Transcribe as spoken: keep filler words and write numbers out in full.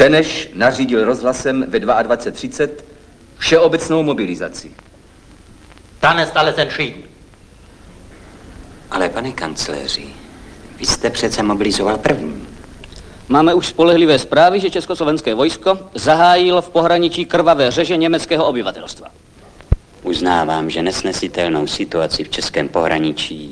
Beneš nařídil rozhlasem ve dvacet dva třicet všeobecnou mobilizaci. Dann ist alles entschieden. Ale pane kancléři, vy jste přece mobilizoval první. Máme už spolehlivé zprávy, že československé vojsko zahájilo v pohraničí krvavé řeže německého obyvatelstva. Uznávám, že nesnesitelnou situaci v českém pohraničí